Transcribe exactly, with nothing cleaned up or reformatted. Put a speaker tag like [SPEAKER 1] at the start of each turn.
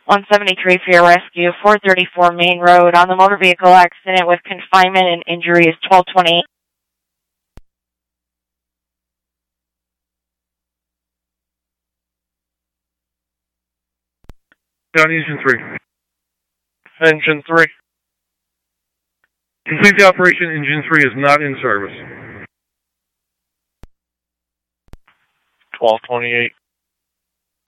[SPEAKER 1] one seventy-three for your rescue, four thirty-four Main Road on the motor vehicle accident with confinement and injuries, twelve twenty-eight.
[SPEAKER 2] Down engine three.
[SPEAKER 3] Engine three.
[SPEAKER 2] Complete the operation. Engine three is not in service.
[SPEAKER 3] twelve twenty-eight.